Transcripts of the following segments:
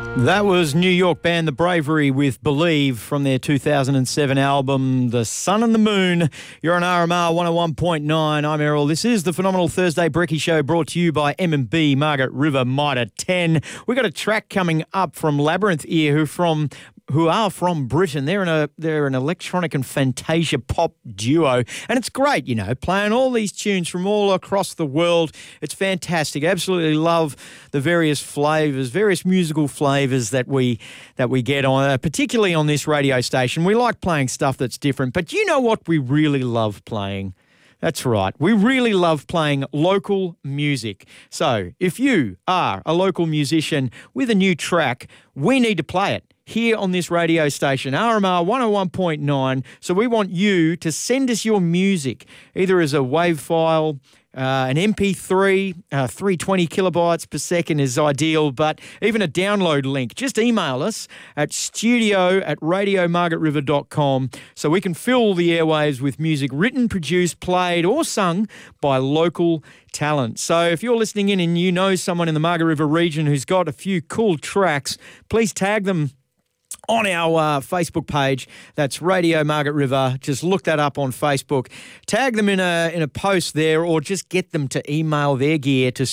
That was New York band The Bravery with Believe from their 2007 album The Sun and the Moon. You're on RMR 101.9. I'm Errol. This is the Phenomenal Thursday Brekkie Show, brought to you by M&B Margaret River Mitre 10. We've got a track coming up from Labyrinth Ear, who are from Britain. They're an electronic and Fantasia pop duo, and it's great, playing all these tunes from all across the world. It's fantastic. Absolutely love the various musical flavours that we get on, particularly on this radio station. We like playing stuff that's different, but you know what we really love playing? That's right. We really love playing local music. So if you are a local musician with a new track, we need to play it here on this radio station, RMR 101.9. So we want you to send us your music, either as a WAV file, an MP3, 320 kilobytes per second is ideal, but even a download link. Just email us at studio@radiomargaretriver.com so we can fill the airwaves with music written, produced, played or sung by local talent. So if you're listening in and you know someone in the Margaret River region who's got a few cool tracks, please tag them on our Facebook page. That's Radio Margaret River. Just look that up on Facebook. Tag them in a post there, or just get them to email their gear to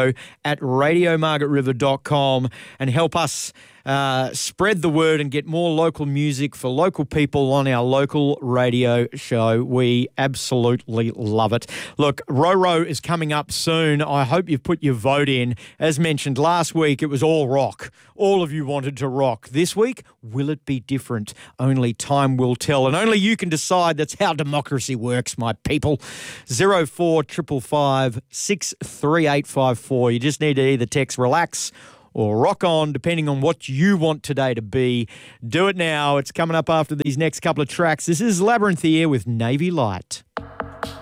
studio@radiomargaretriver.com and help us spread the word and get more local music for local people on our local radio show. We absolutely love it. Look, Roro is coming up soon. I hope you've put your vote in. As mentioned last week, it was all rock. All of you wanted to rock. This week, will it be different? Only time will tell, and only you can decide. That's how democracy works, my people. 0455 63854. You just need to either text relax or rock on, depending on what you want today to be. Do it now. It's coming up after these next couple of tracks. This is Labyrinth Ear with Navy Light.